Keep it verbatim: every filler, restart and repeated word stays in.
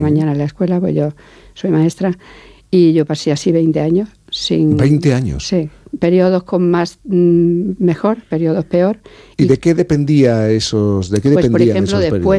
Mañana en la escuela, pues yo soy maestra y yo pasé así veinte años sin... ¿veinte años? Sí, periodos con más mmm, mejor, periodos peor. ¿Y, ¿Y de qué dependía esos, de qué pues dependían por ejemplo, esos después